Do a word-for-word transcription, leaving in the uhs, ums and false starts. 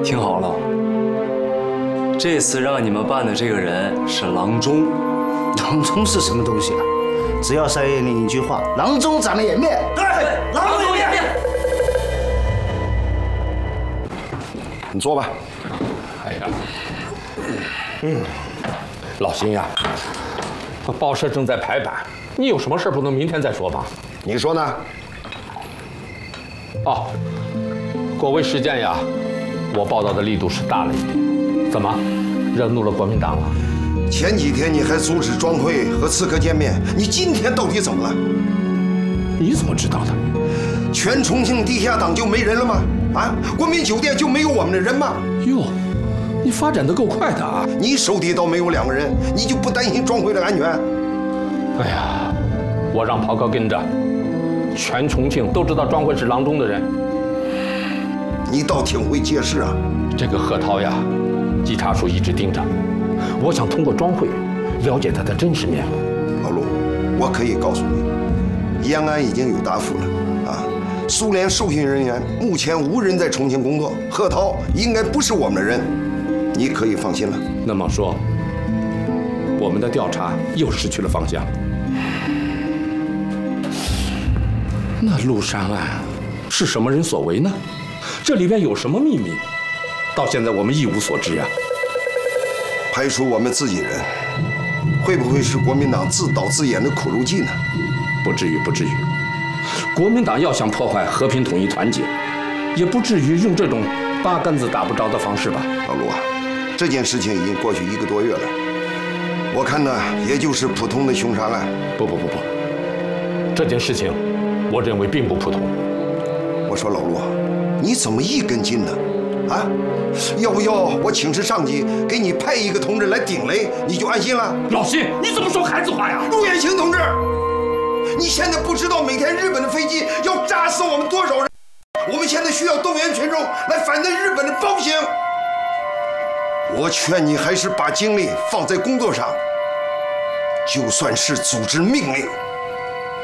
听好了，这次让你们办的这个人是郎中。 郎中是什么东西啊？只要三爷您一句话，郎中咱们也灭。 对，郎中也灭。 你坐吧。 哎呀，嗯，老辛呀，报社正在排版，你有什么事不能明天再说吗？ 你说呢？ 哦，国威事件呀，我报道的力度是大了一点。怎么，惹怒了国民党了？ 前几天你还阻止庄会和刺客见面，你今天到底怎么了？ 你怎么知道的？ 全重庆地下党就没人了吗？啊，国民酒店就没有我们的人吗？ 哟，你发展的够快的啊！ 你手底倒没有两个人，你就不担心庄会的安全？ 哎呀，我让袍哥跟着，全重庆都知道庄会是郎中的人。 你倒挺会借势啊！ 这个贺涛呀，稽查署一直盯着，我想通过庄会了解他的真实面目。 老陆，我可以告诉你，延安已经有答复了啊！苏联受训人员目前无人在重庆工作，贺涛应该不是我们的人，你可以放心了。 那么说，我们的调查又失去了方向。那陆山案是什么人所为呢？这里边有什么秘密？到现在我们一无所知呀。 排除我们自己人，会不会是国民党自导自演的苦肉计呢？ 不至于，不至于。国民党要想破坏和平统一团结，也不至于用这种八竿子打不着的方式吧？ 老陆啊，这件事情已经过去一个多月了，我看呢，也就是普通的凶杀案。 不不不不，这件事情，我认为并不普通。 我说老陆，你怎么一根筋呢？啊，要不要我请示上级，给你派一个同志来顶雷，你就安心了？ 老辛，你怎么说孩子话呀？ 陆远行同志，你现在不知道每天日本的飞机要炸死我们多少人？我们现在需要动员群众来反对日本的暴行。我劝你还是把精力放在工作上，就算是组织命令。